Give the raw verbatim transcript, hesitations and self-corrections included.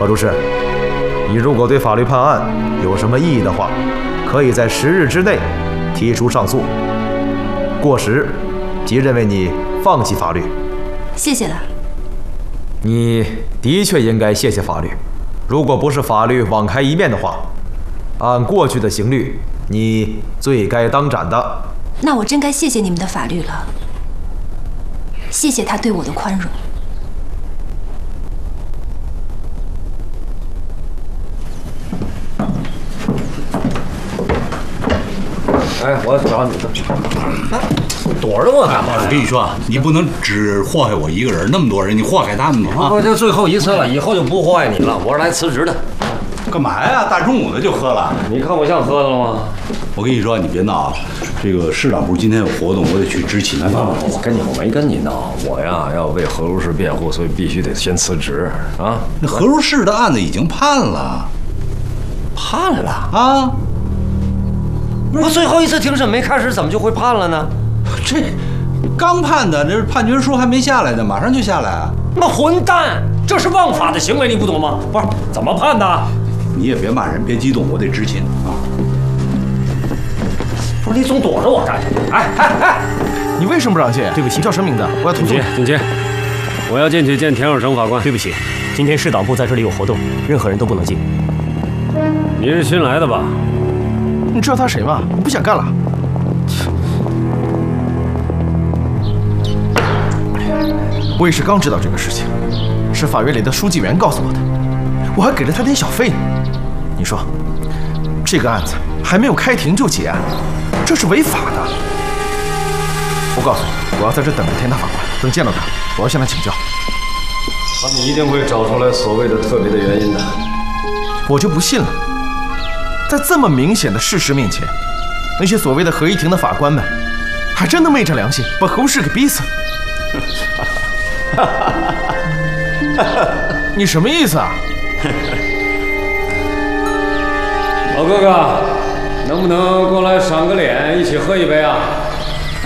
何主事，你如果对法律判案有什么异议的话，可以在十日之内提出上诉。过时，即认为你放弃法律。 谢谢了。 你的确应该谢谢法律。如果不是法律网开一面的话，按过去的刑律，你罪该当斩的。 那我真该谢谢你们的法律了。谢谢他对我的宽容。 哎，我找你的，躲着我干嘛？ 我跟你说啊，你不能只祸害我一个人，那么多人，你祸害他们啊！ 我就最后一次了，以后就不祸害你了。我是来辞职的。 干嘛呀？大中午的就喝了？ 你看我像喝的了吗？ 我跟你说，你别闹啊！这个市长部今天有活动，我得去执勤。 哎，我跟你我没跟你闹，我呀要为何如氏辩护，所以必须得先辞职啊。 那何如氏的案子已经判了， 判了啊！ 我最后一次庭审没开始，怎么就会判了呢？ 这刚判的，这判决书还没下来呢，马上就下来啊！ 那混蛋，这是枉法的行为，你不懂吗？不是，怎么判的？ 你也别骂人，别激动，我得执勤啊！ 不是你总躲着我干什么？哎哎哎！ 你为什么不让进？对不起，叫什么名字？我要投诉。 进去，我要进去见田有成法官。 对不起，今天市党部在这里有活动，任何人都不能进。 你是新来的吧？ 你知道他谁吗？我不想干了。我也是刚知道这个事情，是法院里的书记员告诉我的，我还给了他点小费呢。你说，这个案子还没有开庭就结案，这是违法的。我告诉你，我要在这等着田大法官，等见到他，我要向他请教。 他们一定会找出来所谓的特别的原因的。 我就不信了。在这么明显的事实面前，那些所谓的合议庭的法官们，还真能昧着良心把何氏给逼死。你什么意思啊？ 老哥哥，能不能过来赏个脸，一起喝一杯啊？